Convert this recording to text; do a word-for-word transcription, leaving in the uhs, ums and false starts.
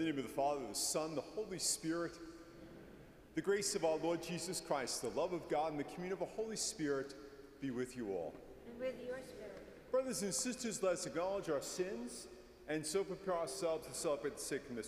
name of the Father, the Son, the Holy Spirit. The grace of our Lord Jesus Christ, the love of God, and the communion of the Holy Spirit be with you all. And with your spirit. Brothers and sisters, let us acknowledge our sins and so prepare ourselves to celebrate the sacrament.